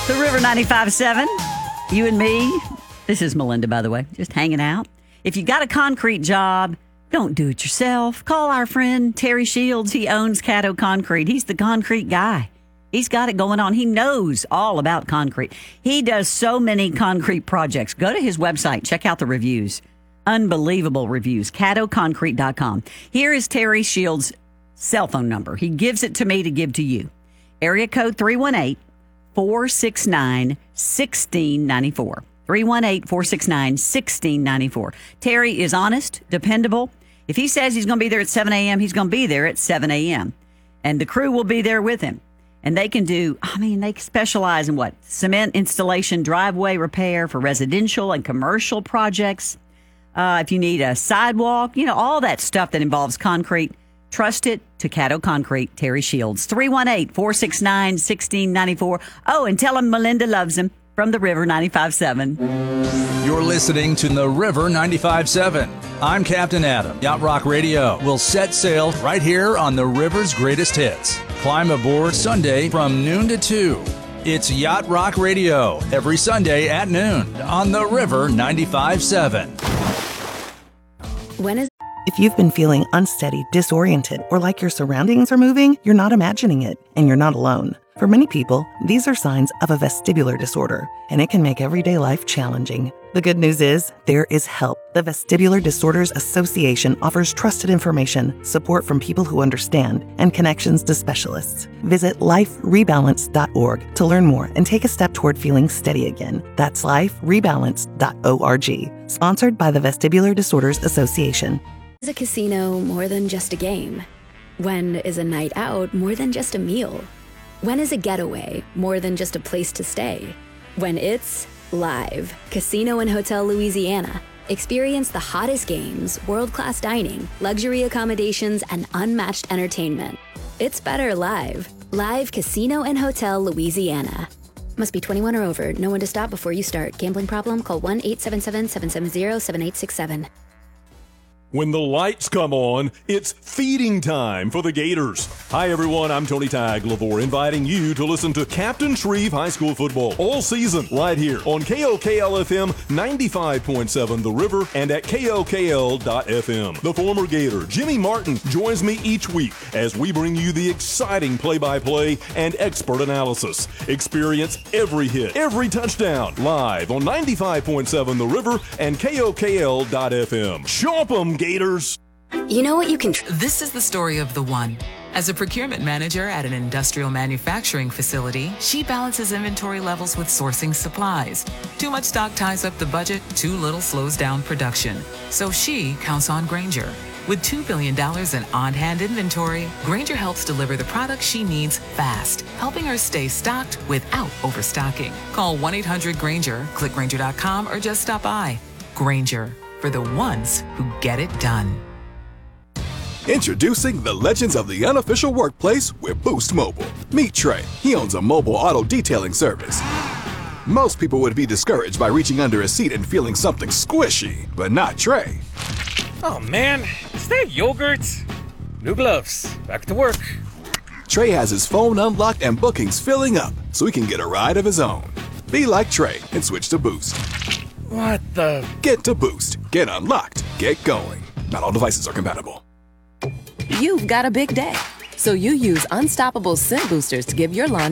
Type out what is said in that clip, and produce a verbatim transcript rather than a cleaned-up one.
The River ninety-five seven. You and me. This is Melinda, by the way, just hanging out. If you got a concrete job, don't do it yourself. Call our friend Terry Shields. He owns Caddo Concrete. He's the concrete guy. He's got it going on. He knows all about concrete. He does so many concrete projects. Go to his website. Check out the reviews. Unbelievable reviews. caddo concrete dot com. Here is Terry Shields' cell phone number. He gives it to me to give to you. Area code three one eight, four six nine, one six nine four. three one eight, four six nine, one six nine four. Terry is honest, dependable. If he says he's going to be there at seven a.m., he's going to be there at seven a.m. And the crew will be there with him. And they can do, I mean, they specialize in what? Cement installation, driveway repair for residential and commercial projects. Uh, if you need a sidewalk, you know, all that stuff that involves concrete, trust it to Caddo Concrete, Terry Shields. three one eight, four six nine, one six nine four. Oh, and tell him Melinda loves him from the River ninety-five seven. You're listening to the River ninety-five seven. I'm Captain Adam. Yacht Rock Radio will set sail right here on the River's greatest hits. Climb aboard Sunday from noon to two. It's Yacht Rock Radio every Sunday at noon on the River ninety-five seven. When is If you've been feeling unsteady, disoriented, or like your surroundings are moving, you're not imagining it, and you're not alone. For many people, these are signs of a vestibular disorder, and it can make everyday life challenging. The good news is, there is help. The Vestibular Disorders Association offers trusted information, support from people who understand, and connections to specialists. Visit life rebalance dot org to learn more and take a step toward feeling steady again. That's life rebalance dot org. Sponsored by the Vestibular Disorders Association. Is a casino more than just a game? When is a night out more than just a meal? When is a getaway more than just a place to stay? When it's live. Casino and Hotel Louisiana. Experience the hottest games, world-class dining, luxury accommodations, and unmatched entertainment. It's better live. Live Casino and Hotel Louisiana. Must be twenty-one or over. Know when to stop before you start. Gambling problem? Call one eight seven seven, seven seven zero, seven eight six seven. When the lights come on, it's feeding time for the Gators. Hi, everyone. I'm Tony Tagliavore, inviting you to listen to Captain Shreve High School football all season right here on K O K L F M ninety-five point seven The River and at K O K L dot F M. The former Gator, Jimmy Martin, joins me each week as we bring you the exciting play-by-play and expert analysis. Experience every hit, every touchdown, live on ninety-five point seven The River and K O K L dot F M. Chomp 'em, Gators. You know what you can... Tr- This is the story of the one. As a procurement manager at an industrial manufacturing facility, she balances inventory levels with sourcing supplies. Too much stock ties up the budget, too little slows down production. So she counts on Grainger. With two billion dollars in on-hand inventory, Grainger helps deliver the products she needs fast, helping her stay stocked without overstocking. Call one eight hundred Grainger, click Grainger dot com, or just stop by. Grainger, for the ones who get it done. Introducing the legends of the unofficial workplace with Boost Mobile. Meet Trey. He owns a mobile auto detailing service. Most people would be discouraged by reaching under a seat and feeling something squishy, but not Trey. Oh man, is that yogurt? New gloves, back to work. Trey has his phone unlocked and bookings filling up, so he can get a ride of his own. Be like Trey and switch to Boost. What the? Get to Boost. Get unlocked. Get going. Not all devices are compatible. You've got a big day, so you use Unstoppable Scent Boosters to give your lawn